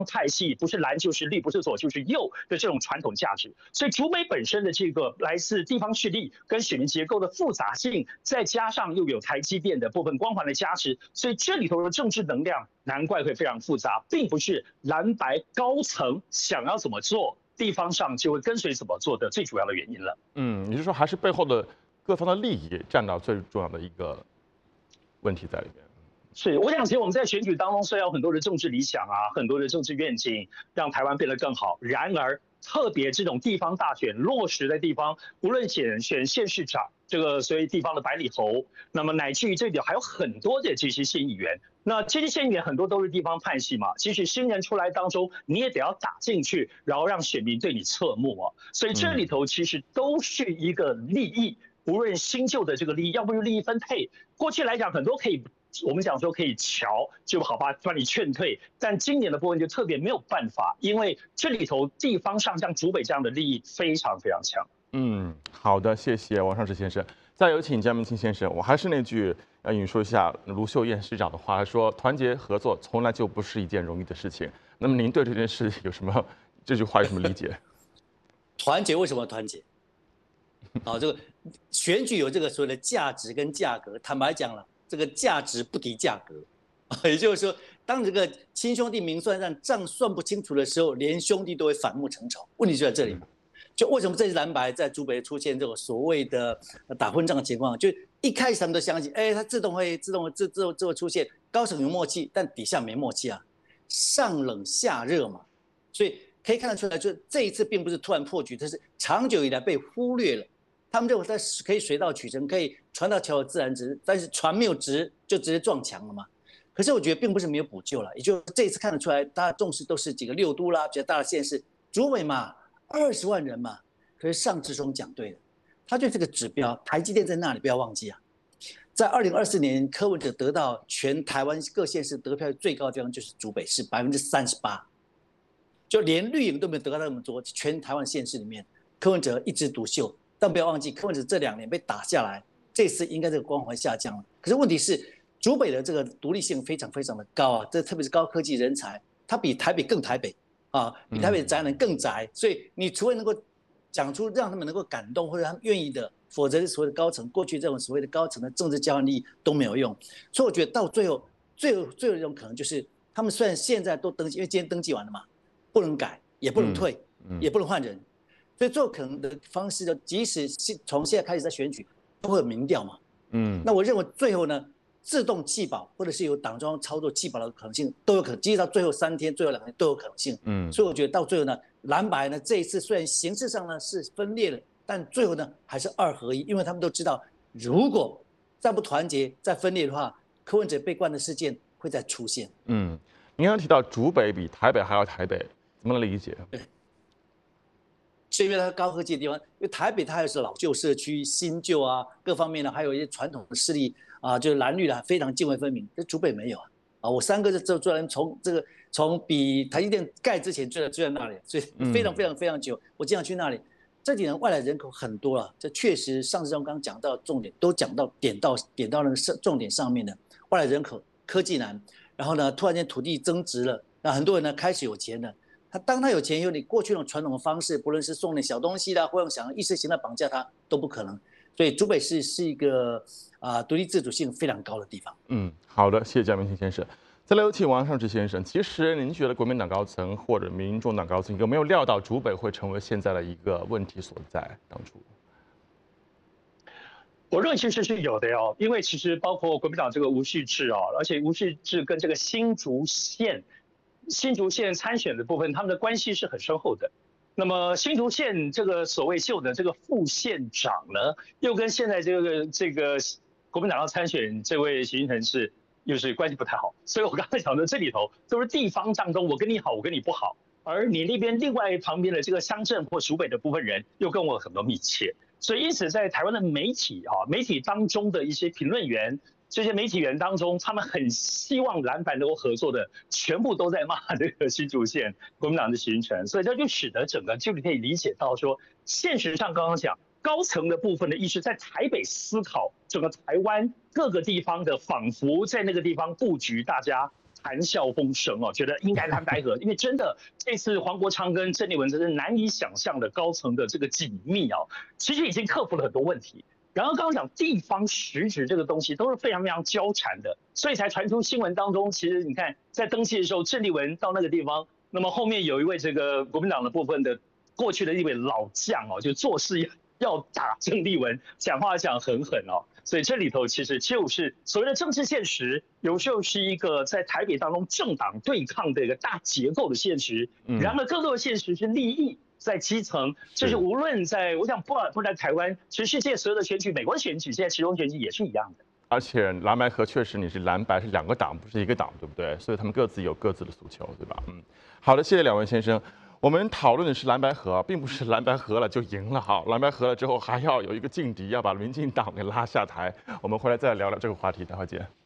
派系，不是蓝就是绿，不是左就是右的这种传统价值。所以竹北本身的这个来自地方势力跟选民结构的复杂性，再加上又有台积电的部分光环的加持，所以这里头的政治能量难怪会非常复杂，并不是蓝白高层想要怎么做，地方上就会跟随怎么做的最主要的原因了。 你是说还是背后的各方的利益占到最重要的一个问题在里面？ 是，我想其实我们在选举当中虽然有很多的政治理想啊，很多的政治愿景，让台湾变得更好。然而，特别这种地方大选落实的地方，无论选县市长，这个所谓地方的百里侯，那么乃至于这里还有很多的这些县议员。那这些县议员很多都是地方派系嘛，即使新人出来当中，你也得要打进去，然后让选民对你侧目啊。所以这里头其实都是一个利益，无论新旧的这个利益，要不就利益分配。过去来讲，很多可以。我们讲说可以瞧，就好吧，把你劝退。但今年的部分就特别没有办法，因为这里头地方上像竹北这样的利益非常非常强。 好的，谢谢王尚志先生。再有请江明清先生。我还是那句要引述一下卢秀燕市长的话，他说：“团结合作从来就不是一件容易的事情。”那么您对这件事有什么这句话有什么理解？ 团结为什么团结？这个选举有这个所谓的价值跟价格，坦白讲了。这个价值不敌价格，也就是说，当这个亲兄弟明算账账算不清楚的时候，连兄弟都会反目成仇。问题就在这里嘛，就为什么这次蓝白在竹北出现这种所谓的打混战的情况？就一开始他们都相信，它自动会出现，高层有默契，但底下没默契啊，上冷下热嘛，所以可以看得出来，就这一次并不是突然破局，这是长久以来被忽略了。他们认为它可以水到渠成，可以船到桥头自然直，但是船没有直就直接撞墙了嘛。可是我觉得并不是没有补救了，也就这一次看得出来，大家重视都是几个六都啦，比较大的县市，竹北嘛，20万人嘛。可是尚志忠讲对了，他对这个指标，台积电在那里不要忘记啊。在2024年，柯文哲得到全台湾各县市得票最高的地方就是竹北市38%，就连绿营都没有得到那么多，全台湾县市里面，柯文哲一枝独秀。但不要忘记，柯文哲这2年被打下来，这次应该这个光环下降了。可是问题是，竹北的这个独立性非常非常的高啊，这特别是高科技人才，它比台北更台北啊，比台北的宅人更宅。所以你除非能够讲出让他们能够感动或者他们愿意的，否则所谓的高层过去这种所谓的高层的政治交换利益都没有用。所以我觉得到最后一种可能就是，他们虽然现在都登记，因为今天登记完了嘛，不能改，也不能退，也不能换人。所以最后可能的方式就，即使从现在开始在选举，都会有民调嘛。那我认为最后呢，自动弃保或者是由党中央操作弃保的可能性都有可能，即使到最后3天、最后2天都有可能性。所以我觉得到最后呢，蓝白呢这一次虽然形式上呢是分裂了，但最后呢还是2合1，因为他们都知道，如果再不团结、再分裂的话，柯文哲被关的事件会再出现。 您刚刚提到竹北比台北还要台北，怎么理解？ 对。是因为它高科技的地方，因为台北它还是老旧社区、新旧啊各方面呢，还有一些传统的势力啊，就是蓝绿的非常泾渭分明。这竹北没有啊，我3个就住在从比台积电盖之前就在那里，所以非常非常非常久。我经常去那里，这几年外来人口很多了，这确实上次刚刚讲到重点，都讲到点到那个重点上面的外来人口，科技难，然后呢，突然间土地增值了，那很多人呢开始有钱了。当他有钱以后，你过去那种传统的方式，不论是送点小东西啦，或者想意识形态绑架他，都不可能。所以竹北市是一个独立自主性非常高的地方。 好的，谢谢江明清先生。再来有请王尚志先生。其实您觉得国民党高层或者民众党高层有没有料到竹北会成为现在的一个问题所在？当初， 我认为其实是有的哦，因为其实包括国民党这个吴旭智哦，而且吴旭智跟这个新竹县参选的部分，他们的关系是很深厚的。那么新竹县这个所谓秀的这个副县长呢，又跟现在这个国民党要参选这位行政人士又是关系不太好。所以我刚才讲的这里头都是地方当中，我跟你好，我跟你不好，而你那边另外旁边的这个乡镇或属北的部分人又跟我很多密切。所以因此在台湾的媒体当中的一些评论员。这些媒体人当中，他们很希望蓝白能够合作的，全部都在骂这个新竹县国民党的行程，所以这就使得整个就可以理解到说，现实上刚刚讲高层的部分的意识在台北思考整个台湾各个地方的，仿佛在那个地方布局大家谈笑风生哦，觉得应该蓝白合，因为真的这次黄国昌跟郑丽文真是难以想象的高层的这个紧密哦，其实已经克服了很多问题。然后刚刚讲地方实质这个东西都是非常非常交缠的，所以才传出新闻当中，其实你看在登记的时候，郑丽文到那个地方，那么后面有一位这个国民党的部分的过去的一位老将哦，就做事要打郑丽文，讲话讲很狠哦。所以这里头其实就是所谓的政治现实，有时候是一个在台北当中政党对抗的一个大结构的现实，然而更多的现实是利益。在基层，就是无论在，我想不在台湾，全世界所有的选举，美国的选举，现在其中选举也是一样的。 而且蓝白合确实你是蓝白是2个党，不是1个党，对不对？所以他们各自有各自的诉求，对吧？好的，谢谢2位先生。我们讨论的是蓝白合，并不是蓝白合了就赢了哈。蓝白合了之后还要有一个劲敌，要把民进党给拉下台。我们回来再聊聊这个话题，待会见。